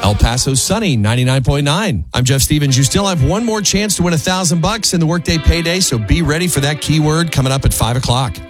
El Paso sunny, 99.9. I'm Jeff Stevens. You still have one more chance to win $1,000 in the Workday Payday, so be ready for that keyword coming up at 5 o'clock.